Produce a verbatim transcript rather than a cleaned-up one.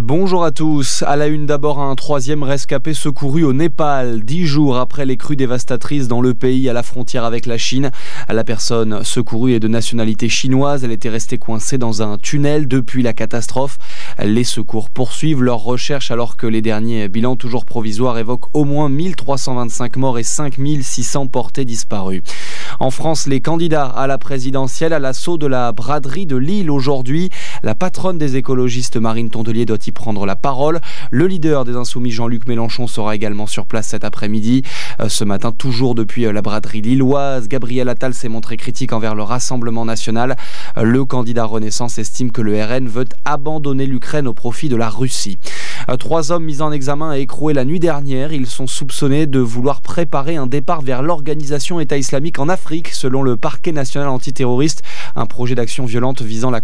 Bonjour à tous. À la une d'abord, un troisième rescapé secouru au Népal, dix jours après les crues dévastatrices dans le pays à la frontière avec la Chine. La personne secourue est de nationalité chinoise. Elle était restée coincée dans un tunnel depuis la catastrophe. Les secours poursuivent leurs recherches alors que les derniers bilans, toujours provisoires, évoquent au moins mille trois cent vingt-cinq morts et cinq mille six cents portés disparus. En France, les candidats à la présidentielle à l'assaut de la braderie de Lille aujourd'hui. La patronne des écologistes, Marine Tondelier, doit y prendre la parole. Le leader des Insoumis, Jean-Luc Mélenchon, sera également sur place cet après-midi. Ce matin, toujours depuis la braderie lilloise, Gabriel Attal s'est montré critique envers le Rassemblement national. Le candidat Renaissance estime que le R N veut abandonner l'Ukraine au profit de la Russie. Trois hommes mis en examen et écroués la nuit dernière. Ils sont soupçonnés de vouloir préparer un départ vers l'organisation État islamique en Afrique, selon le parquet national antiterroriste. Un projet d'action violente visant la